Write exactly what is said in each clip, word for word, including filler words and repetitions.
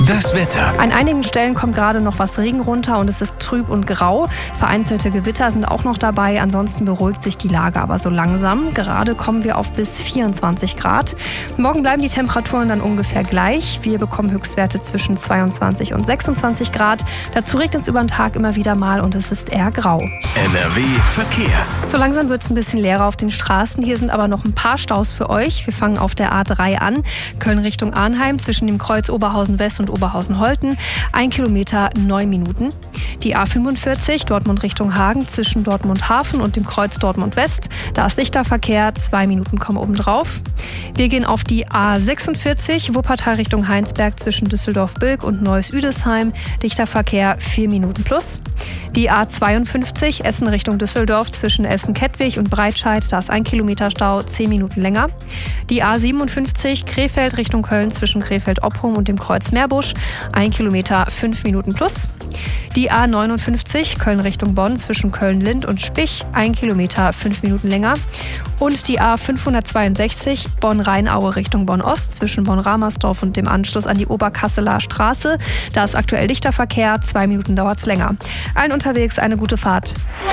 Das Wetter. An einigen Stellen kommt gerade noch was Regen runter und es ist trüb und grau. Vereinzelte Gewitter sind auch noch dabei. Ansonsten beruhigt sich die Lage aber so langsam. Gerade kommen wir auf bis vierundzwanzig Grad. Morgen bleiben die Temperaturen dann ungefähr gleich. Wir bekommen Höchstwerte zwischen zweiundzwanzig und sechsundzwanzig Grad. Dazu regnet es über den Tag immer wieder mal und es ist eher grau. N R W Verkehr. So langsam wird es ein bisschen leerer auf den Straßen. Hier sind aber noch ein paar Staus für euch. Wir fangen auf der A drei an. Köln Richtung Arnheim zwischen dem Kreuz Oberhausen West und Oberhausen-Holten. Ein Kilometer, neun Minuten. Die A fünfundvierzig Dortmund Richtung Hagen zwischen Dortmund Hafen und dem Kreuz Dortmund West. Da ist dichter Verkehr, zwei Minuten kommen oben drauf. Wir gehen auf die A sechsundvierzig Wuppertal Richtung Heinsberg zwischen Düsseldorf-Bilk und Neuss-Üdesheim. Dichter Verkehr, vier Minuten plus. Die A zweiundfünfzig Essen Richtung Düsseldorf zwischen Essen-Kettwig und Breitscheid. Da ist ein Kilometer Stau, zehn Minuten länger. Die A siebenundfünfzig Krefeld Richtung Köln zwischen Krefeld-Oppum und dem Kreuz Meerbusch. ein Kilometer, fünf Minuten plus. Die A neunundfünfzig Köln Richtung Bonn zwischen Köln-Lind und Spich. ein Kilometer, fünf Minuten länger. Und die A fünfhundertzweiundsechzig Bonn-Rheinaue Richtung Bonn-Ost zwischen Bonn-Ramersdorf und dem Anschluss an die Oberkasseler Straße. Da ist aktuell dichter Verkehr, zwei Minuten dauert es länger. Allen unterwegs eine gute Fahrt.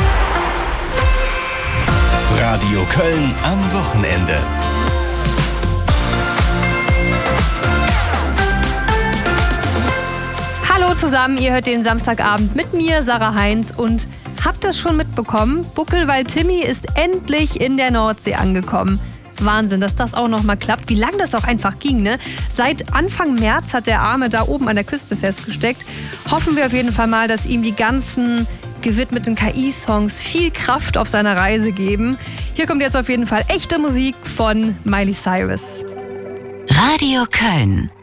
Radio Köln am Wochenende. Hallo zusammen, ihr hört den Samstagabend mit mir, Sarah Heinz, und habt ihr schon mitbekommen? Buckelwald Timmy ist endlich in der Nordsee angekommen. Wahnsinn, dass das auch noch mal klappt. Wie lange das auch einfach ging, ne? Seit Anfang März hat der Arme da oben an der Küste festgesteckt. Hoffen wir auf jeden Fall mal, dass ihm die ganzen gewidmeten K I-Songs viel Kraft auf seiner Reise geben. Hier kommt jetzt auf jeden Fall echte Musik von Miley Cyrus. Radio Köln.